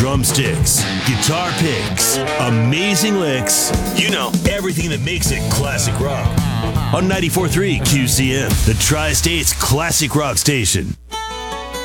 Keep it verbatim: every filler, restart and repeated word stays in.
drumsticks, guitar picks, amazing licks. You know, everything that makes it classic rock. On ninety-four point three Q C M, the Tri-State's classic rock station.